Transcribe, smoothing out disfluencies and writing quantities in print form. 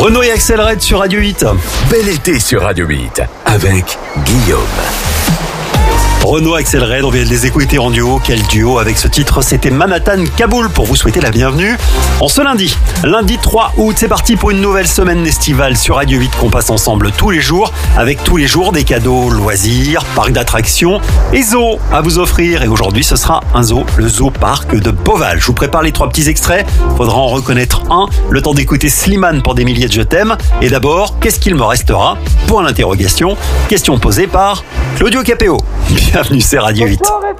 Renaud et Axel Red sur Radio 8. Bel été sur Radio 8 avec Guillaume. Renaud, Axel Red, on vient de les écouter en duo. Quel duo avec ce titre, c'était Manhattan Kaboul pour vous souhaiter la bienvenue. En ce lundi 3 août, c'est parti pour une nouvelle semaine estivale sur Radio 8 qu'on passe ensemble tous les jours, avec tous les jours des cadeaux, loisirs, parcs d'attractions et zoo à vous offrir. Et aujourd'hui, ce sera un zoo, le zoo parc de Beauval. Je vous prépare les 3 petits extraits, faudra en reconnaître un. Le temps d'écouter Slimane pour des milliers de je t'aime. Et d'abord, qu'est-ce qu'il me restera? Point d'interrogation, question posée par Claudio Capéo. Bienvenue, c'est Radio 8.